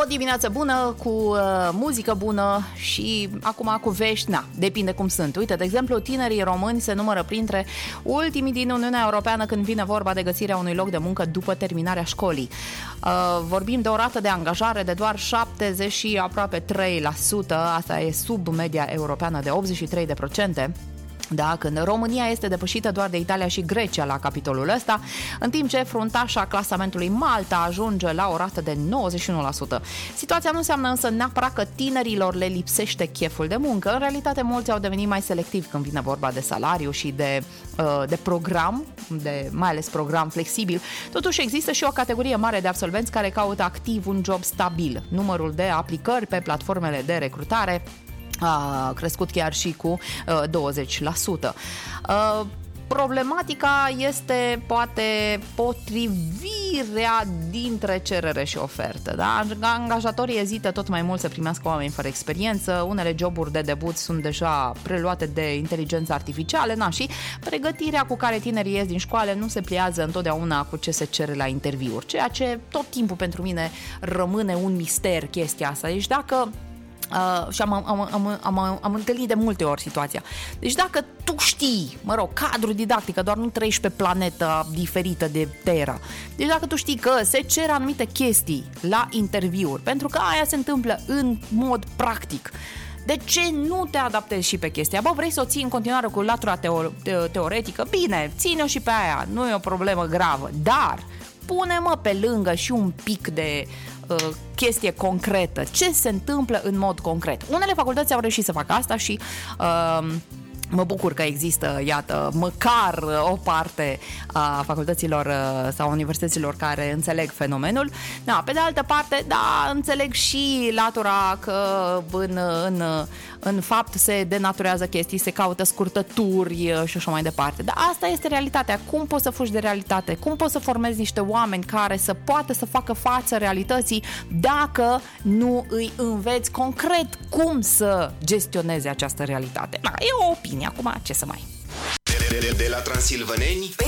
O dimineață bună, cu muzică bună și acum cu vești, depinde cum sunt. Uite, de exemplu, tinerii români se numără printre ultimii din Uniunea Europeană când vine vorba de găsirea unui loc de muncă după terminarea școlii. Vorbim de o rată de angajare de doar 70 și aproape 3%, asta e sub media europeană de 83%. Da, când România este depășită doar de Italia și Grecia la capitolul ăsta, în timp ce fruntașa clasamentului Malta ajunge la o rată de 91%. Situația nu înseamnă însă neapărat că tinerilor le lipsește cheful de muncă. În realitate, mulți au devenit mai selectivi când vine vorba de salariu și de program, mai ales program flexibil. Totuși există și o categorie mare de absolvenți care caută activ un job stabil. Numărul de aplicări pe platformele de recrutare a crescut chiar și cu 20%. Problematica este poate potrivirea dintre cerere și ofertă. Da? Angajatorii ezită tot mai mult să primească oameni fără experiență, unele joburi de debut sunt deja preluate de inteligență artificială, și pregătirea cu care tinerii ies din școală nu se pliază întotdeauna cu ce se cere la interviuri, ceea ce tot timpul pentru mine rămâne un mister chestia asta. Deci dacă și am întâlnit de multe ori situația. Deci dacă tu știi, cadru didactică, doar nu trăiești pe planetă diferită de Terra. Deci dacă tu știi că se cer anumite chestii la interviuri, pentru că aia se întâmplă în mod practic, de ce nu te adaptezi și pe chestia? Vrei să o ții în continuare cu latura teoretică? Bine, ține-o și pe aia, nu e o problemă gravă, dar pune-mă pe lângă și un pic de chestie concretă. Ce se întâmplă în mod concret? Unele facultăți au reușit să facă asta și mă bucur că există, iată, măcar o parte a facultăților sau universităților care înțeleg fenomenul. Pe de altă parte, înțeleg și latura că în fapt se denaturează chestii, se caută scurtături și așa mai departe. Dar asta este realitatea. Cum poți să fugi de realitate? Cum poți să formezi niște oameni care să poată să facă față realității dacă nu îi înveți concret cum să gestioneze această realitate? E o opinie. Acum, ce să mai... De la transilvaneni